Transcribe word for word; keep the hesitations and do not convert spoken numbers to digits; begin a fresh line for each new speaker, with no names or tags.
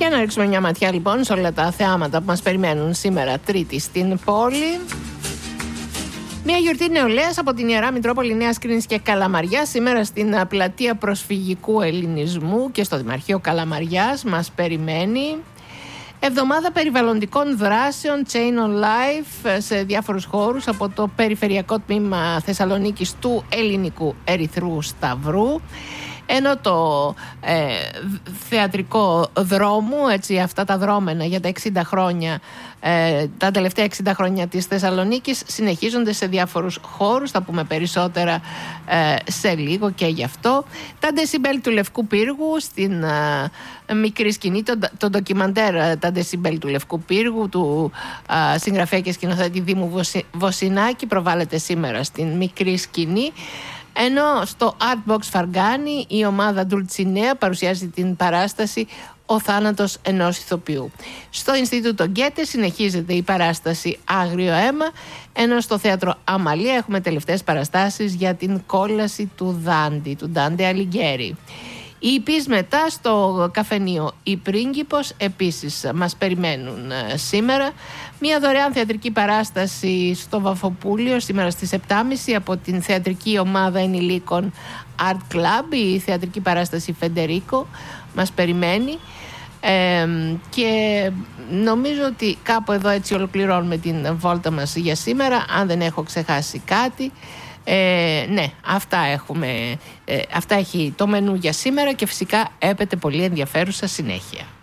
Για να ρίξουμε μια ματιά λοιπόν σε όλα τα θεάματα που μας περιμένουν σήμερα Τρίτη στην πόλη. Μια γιορτή νεολαίας από την Ιερά Μητρόπολη Νέας Κρίνης και Καλαμαριάς σήμερα στην πλατεία προσφυγικού ελληνισμού και στο Δημαρχείο Καλαμαριάς μας περιμένει. Εβδομάδα περιβαλλοντικών δράσεων Chain on Life σε διάφορους χώρους από το Περιφερειακό Τμήμα Θεσσαλονίκης του Ελληνικού Ερυθρού Σταυρού. Ενώ το ε, θεατρικό δρόμο, έτσι, αυτά τα δρόμενα για τα εξήντα χρόνια, ε, τα τελευταία εξήντα χρόνια της Θεσσαλονίκης συνεχίζονται σε διάφορους χώρους, θα πούμε περισσότερα ε, σε λίγο και γι' αυτό. Τα ντεσιμπέλ του Λευκού Πύργου στην ε, μικρή σκηνή, το, το ντοκιμαντέρ τα ντεσιμπέλ του Λευκού Πύργου του ε, συγγραφέα και σκηνοθέτη Δήμου Βοσι, Βοσινάκη προβάλλεται σήμερα στην μικρή σκηνή. Ενώ στο Artbox Φαργάνη η ομάδα Ντουλτσινέα παρουσιάζει την παράσταση «Ο θάνατος ενός ηθοποιού». Στο Ινστιτούτο Γκέτε συνεχίζεται η παράσταση «Άγριο αίμα», ενώ στο Θέατρο Αμαλία έχουμε τελευταίες παραστάσεις για την κόλαση του Δάντη, του Ντάντε Αλιγκέρι. Οι υπείς μετά στο καφενείο «Η Πρίγκιπος» επίσης μας περιμένουν σήμερα. Μια δωρεάν θεατρική παράσταση στο Βαφοπούλιο σήμερα στις επτά και μισή από την θεατρική ομάδα ενηλίκων Art Club. Η θεατρική παράσταση «Φεντερίκο» μας περιμένει. Ε, και νομίζω ότι κάπου εδώ έτσι ολοκληρώνουμε την βόλτα μας για σήμερα, αν δεν έχω ξεχάσει κάτι. Ε, ναι, αυτά έχουμε, ε, αυτά έχει το μενού για σήμερα και φυσικά έπεται πολύ ενδιαφέρουσα συνέχεια.